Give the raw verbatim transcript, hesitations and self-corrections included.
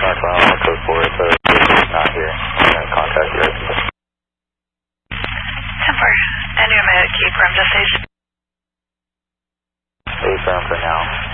North Alabama, code four, so it's not here. I'm going to contact you. ten four, and you're going to keep from the station. Stay firm for now.